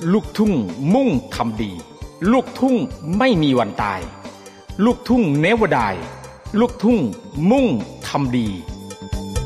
ลูกทุ่งมุ่งทำดีลูกทุ่งไม่มีวันตายลูกทุ่งเนวดายลูกทุ่งมุ่งทำดี